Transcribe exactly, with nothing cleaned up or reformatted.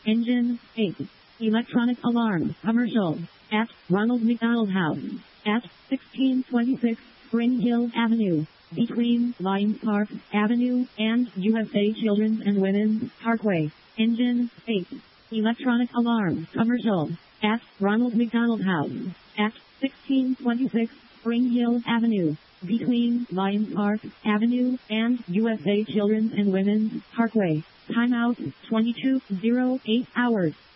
Engine eight. Electronic alarm commercial at Ronald McDonald House at sixteen twenty-six Spring Hill Avenue between Lions Park Avenue and U S A Children's and Women's Parkway. Engine eight. Electronic alarm commercial at Ronald McDonald House at sixteen twenty-six Spring Hill Avenue between Lions Park Avenue and U S A Children's and Women's Parkway. Timeout twenty-two oh eight hours.